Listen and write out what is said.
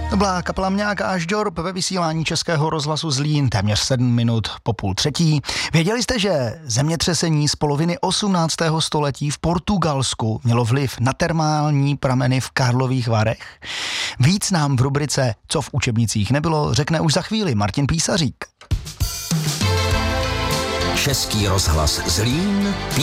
To byla kapela Mňák až Dorp ve vysílání Českého rozhlasu Zlín, téměř 7 minut po 2:30. Věděli jste, že zemětřesení z poloviny 18. století v Portugalsku mělo vliv na termální prameny v Karlových Varech? Víc nám v rubrice Co v učebnicích nebylo řekne už za chvíli Martin Písařík. Český rozhlas Zlín.